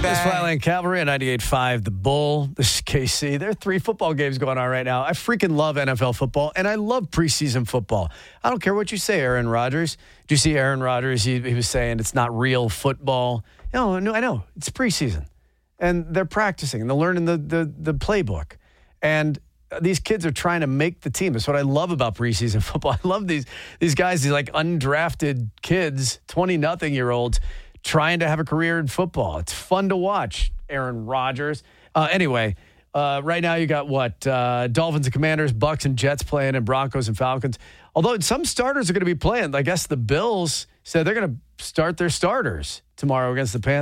It's Flatland Cavalry on 98.5 The Bull. This is KC. There are 3 football games going on right now. I freaking love NFL football, and I love preseason football. I don't care what you say, Aaron Rodgers. Did you see Aaron Rodgers? He was saying it's not real football. No, I know. It's preseason. And they're practicing, and they're learning the playbook. And these kids are trying to make the team. That's what I love about preseason football. I love these guys, these like undrafted kids, 20-nothing-year-olds, trying to have a career in football. It's fun to watch, Aaron Rodgers. Anyway, right now you got what? Dolphins and Commanders, Bucks and Jets playing, and Broncos and Falcons. Although some starters are going to be playing. I guess the Bills said they're going to start their starters tomorrow against the Panthers.